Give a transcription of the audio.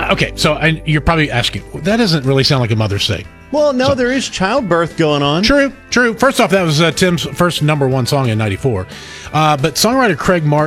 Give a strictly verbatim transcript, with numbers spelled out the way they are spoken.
Uh, okay, so I, you're probably asking, that doesn't really sound like a Mother's Day. Well, no, So- there is childbirth going on. True, true. First off, that was uh, Tim's first number one song in ninety-four. Uh, but songwriter Craig Martin